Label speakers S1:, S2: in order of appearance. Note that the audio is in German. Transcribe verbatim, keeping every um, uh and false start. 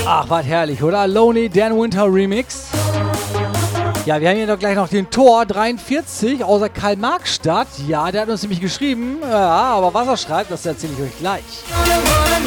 S1: Ach, was herrlich, oder? Lonely Dan Winter Remix. Ja, wir haben hier doch gleich noch den Tor dreiundvierzig außer Karl-Marx-Stadt. Ja, der hat uns nämlich geschrieben. Ja, aber was er schreibt, das erzähle ich euch gleich.